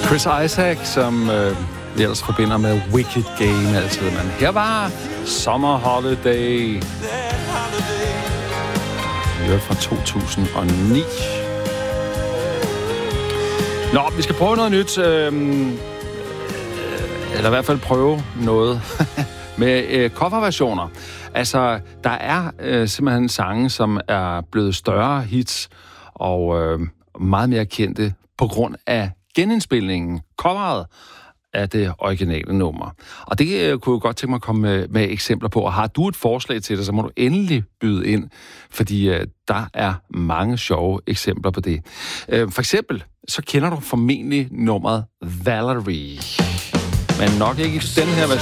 Chris Isaak, som vi ellers forbinder med Wicked Game altid. Men her var Summer Holiday. Det var fra 2009. Nå, vi skal prøve noget nyt. Eller i hvert fald prøve noget med coverversioner. Altså, der er simpelthen sange, som er blevet større hits og meget mere kendte på grund af genindspilningen, coveret af det originale nummer. Og det kunne jeg godt tænke mig at komme med eksempler på. Og har du et forslag til det, så må du endelig byde ind, fordi der er mange sjove eksempler på det. For eksempel, så kender du formentlig nummeret Valerie. Men nok ikke den her version.